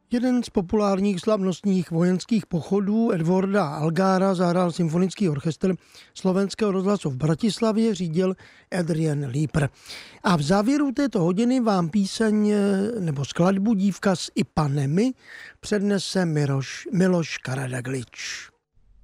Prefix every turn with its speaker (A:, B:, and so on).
A: Jeden z populárních slavnostních vojenských pochodů Edwarda Algara zahrál symfonický orchestr Slovenského rozhlasu v Bratislavě, řídil Adrian Líper. A v závěru této hodiny vám píseň nebo skladbu Dívka z Ipanemy přednese Miloš Karadaglič.